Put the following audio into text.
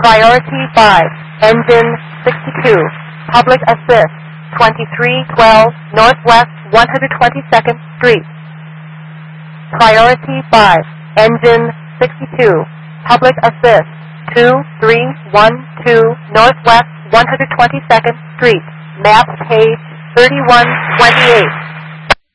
Priority 5, Engine 62, Public Assist, 2312 Northwest 122nd Street. Priority 5, Engine 62, Public Assist, 2312 Northwest 122nd Street. Map page 3128.